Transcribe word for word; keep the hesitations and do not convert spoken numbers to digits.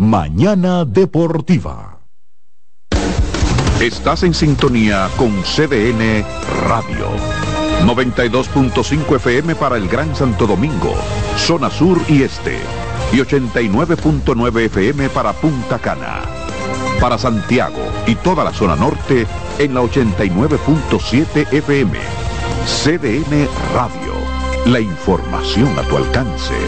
Mañana Deportiva. Estás en sintonía con C D N Radio. noventa y dos punto cinco F M para el Gran Santo Domingo, zona sur y este. Y ochenta y nueve punto nueve F M para Punta Cana. Para Santiago y toda la zona norte en la ochenta y nueve punto siete F M. C D N Radio. La información a tu alcance.